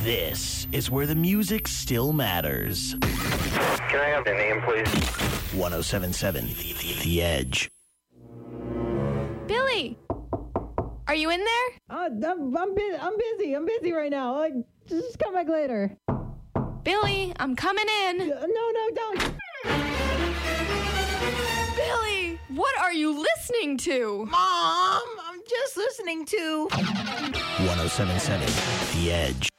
This is where the music still matters. Can I have the name, please? 107.7 The Edge. Billy! Are you in there? I'm busy. I'm busy right now. Just come back later. Billy, I'm coming in. No, don't. Billy, what are you listening to? Mom, I'm just listening to 107.7 The Edge.